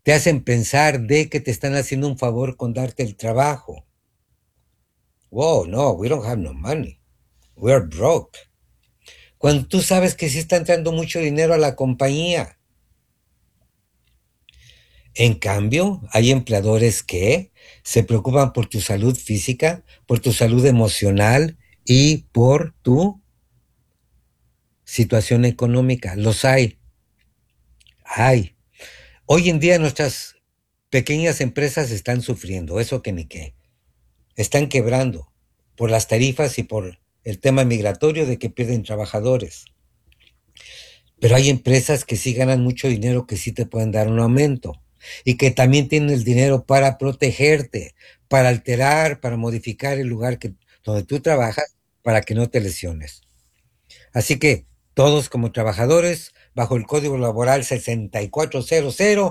te hacen pensar de que te están haciendo un favor con darte el trabajo. Wow, no, we don't have no money. We're broke. Cuando tú sabes que sí está entrando mucho dinero a la compañía. En cambio, hay empleadores que se preocupan por tu salud física, por tu salud emocional y por tu situación económica. Los hay. Hay. Hoy en día nuestras pequeñas empresas están sufriendo, eso que ni qué. Están quebrando por las tarifas y por el tema migratorio de que pierden trabajadores. Pero hay empresas que sí ganan mucho dinero, que sí te pueden dar un aumento y que también tienen el dinero para protegerte, para alterar, para modificar el lugar donde tú trabajas para que no te lesiones. Así que todos como trabajadores, bajo el Código Laboral 6400,